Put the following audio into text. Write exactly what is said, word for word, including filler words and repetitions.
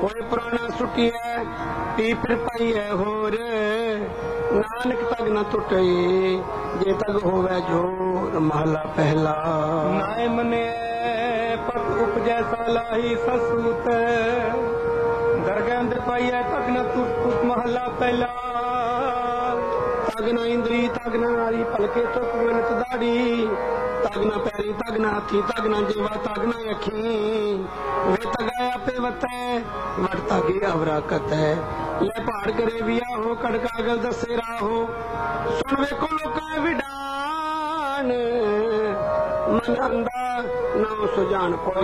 होए पुराना सुटिया पी फिर पाई है होर नानक तक न टुटे जे तक होवे जोर महला पहला नाय मने पत उपजै सालाही ससूत दरगाह अंदर पाई है तक न टुट महला पहला तगना इंद्री तगना नारी पलके चुक मिनट दाड़ी तगना पैरी तगना हाथी तगना जीवा तगना अखी वे तगाया पे वतै वट तगे अवराकत है ले पहाड़ करे बिया हो कड़कागल दसे राहो सुन वेखो लोकां विडान मन अंदा ना सुजान